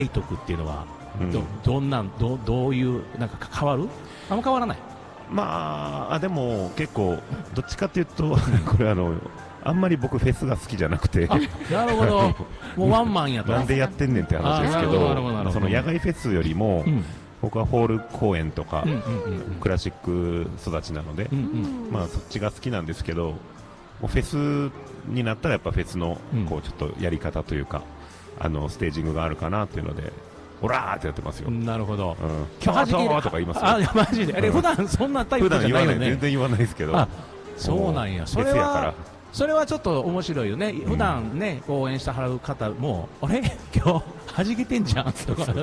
徳っていうのはうんどういうなんか変わる？あんま変わらない。 まあ、でも結構どっちかというとこれあんまり僕フェスが好きじゃなくてあ、なるほど。もうワンマンやと。 なんでやってんねんって話ですけあなるほどなるほどなるほどど、その野外フェスよりも、 うん僕はホール公演とか、 うんうんうんクラシック育ちなので、 うんうんまあそっちが好きなんですけど、もうフェスになったらやっぱフェスのうんこうちょっとやり方というか、ステージングがあるかなっていうので、オラーってやってますよ。 なるほど。 今日はとか言いますよ。 あ、マジで。普段そんなタイプ普段言わない、 じゃないよね。 全然言わないですけど。 あ、そうなんや。それフェスやからは。それはちょっと面白いよね。普段ね、応援してはらう方も、あれ今日弾けてんじゃんとか。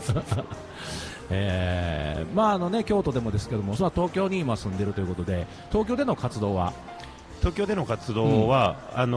まあね、京都でもですけども、それは東京に今住んでるということで、東京での活動は東京での活動は、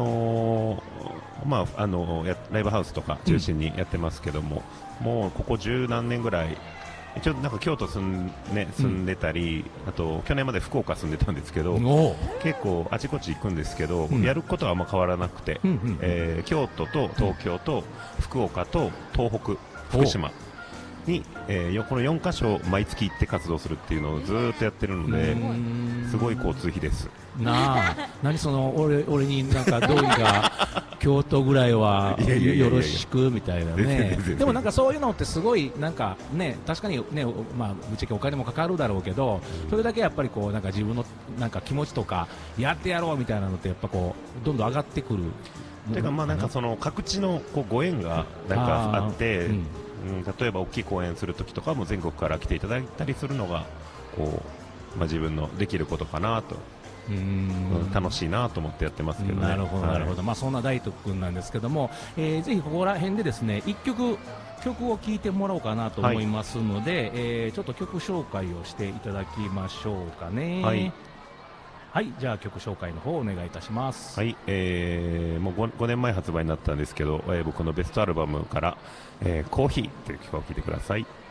まあライブハウスとか中心にやってますけども、もうここ十何年ぐらい、一応なんか京都住んでたり、あと去年まで福岡住んでたんですけど、 お結構あちこち行くんですけど、 うんやることはあんま変わらなくて、 うんうん京都と東京と福岡と東北、福島に、この4カ所毎月行って活動するっていうのをずーっとやってるので、すごい交通費です。 なあ、何その俺になんかどうにか京都ぐらいはいやいやいやいやよろしくみたいな全然ね全然。 でもなんかそういうのってすごいなんかね、確かにね、まあぶっちゃけお金もかかるだろうけど、それだけやっぱりこうなんか自分のなんか気持ちとかやってやろうみたいなのってやっぱこうどんどん上がってくる。 ていうかまあなんかその各地のこうご縁がなんかあって、例えば大きい公演するときとかも全国から来ていただいたりするのがこう、まあ、自分のできることかなと、楽しいなと思ってやってますけどね。 なるほどなるほど、 はい、 まあそんな大徳君なんですけども、ぜひここら辺でですね一曲を聴いてもらおうかなと思いますので、ちょっと曲紹介をしていただきましょうかね。 はいはい、じゃあ曲紹介の方お願いいたします。 はい、もう 5年前発売になったんですけど、僕のベストアルバムから、コーヒーという曲を聴いてください。